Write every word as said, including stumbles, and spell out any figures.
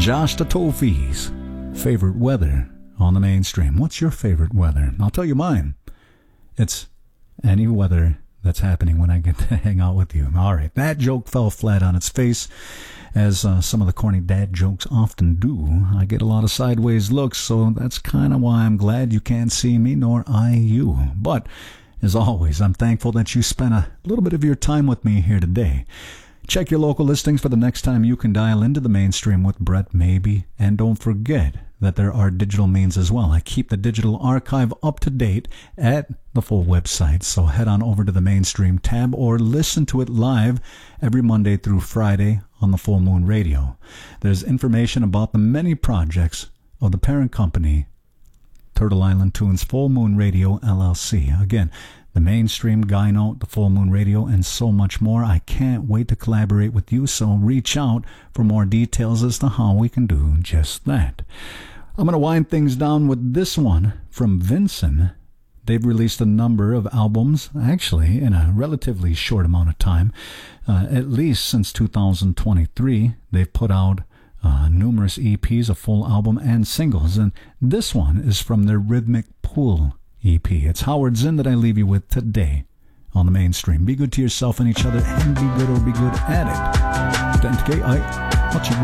Josh Tatofi's favorite weather on the mainstream. What's your favorite weather? I'll tell you mine. It's any weather that's happening when I get to hang out with you. All right, that joke fell flat on its face, as uh, some of the corny dad jokes often do. I get a lot of sideways looks, so that's kind of why I'm glad you can't see me, nor I you. But, as always, I'm thankful that you spent a little bit of your time with me here today. Check your local listings for the next time you can dial into the mainstream with Brett Maybe. And don't forget that there are digital means as well. I keep the digital archive up to date at the full website. So head on over to the mainstream tab or listen to it live every Monday through Friday on the Full Moon Radio. There's information about the many projects of the parent company, Turtle Island Tunes Full Moon Radio, L L C. Again, the mainstream, Gyno, the Full Moon Radio, and so much more. I can't wait to collaborate with you, so reach out for more details as to how we can do just that. I'm going to wind things down with this one from Vincent. They've released a number of albums, actually, in a relatively short amount of time. Uh, at least since two thousand twenty-three, they've put out uh, numerous E Ps, a full album, and singles. And this one is from their Rhythmic Pool E P. It's Howard Zinn that I leave you with today on the mainstream. Be good to yourself and each other, and be good or be good at it.